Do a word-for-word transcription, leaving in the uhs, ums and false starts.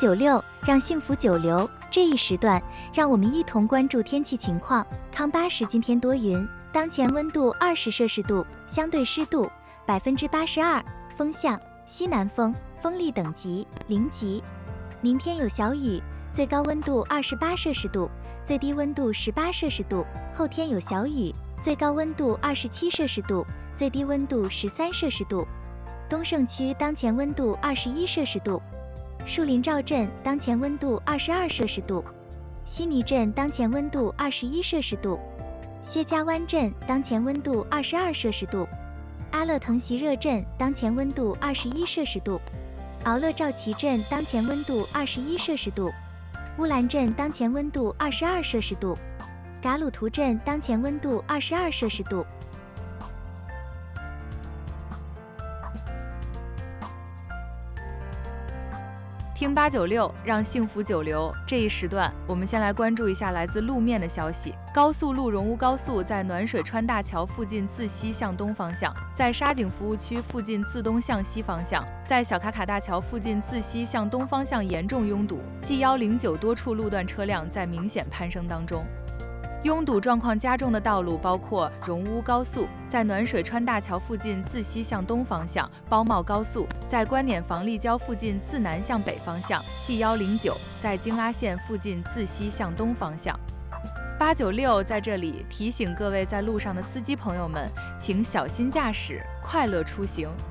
九六让幸福久留，这一时段让我们一同关注天气情况。康巴市今天多云，当前温度二十摄氏度，相对湿度百分之八十二，风向西南风，风力等级零级。明天有小雨，最高温度二十八摄氏度，最低温度十八摄氏度。后天有小雨，最高温度二十七摄氏度，最低温度十三摄氏度。东胜区当前温度二十一摄氏度，树林赵镇当前温度二十二摄氏度，悉尼镇当前温度二十一摄氏度，薛家湾镇当前温度二十二摄氏度，阿勒腾席热镇当前温度二十一摄氏度，敖勒赵旗镇当前温度二十一摄氏度，乌兰镇当前温度二十二摄氏度，嘎鲁图镇当前温度二十二摄氏度。 听八九六，让幸福久留。这一时段，我们先来关注一下来自路面的消息。高速路荣乌高速在暖水川大桥附近自西向东方向，在沙井服务区附近自东向西方向，在小卡卡大桥附近自西向东方向严重拥堵，G 一零九多处路段车辆在明显攀升当中。拥堵状况加重的道路包括荣乌高速在暖水川大桥附近自西向东方向，包茂高速在观碾房立交附近自南向北方向， G 一零九在京拉线附近自西向东方向。八九六在这里提醒各位在路上的司机朋友们，请小心驾驶，快乐出行。